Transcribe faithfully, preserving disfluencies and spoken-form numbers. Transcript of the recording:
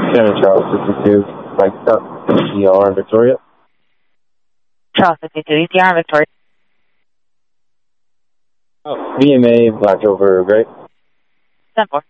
Shannon Charles fifty-two, Mike Stop, E R Victoria. Charles fifty-two, E R Victoria. Oh, V M A, Black over Gray. ten four.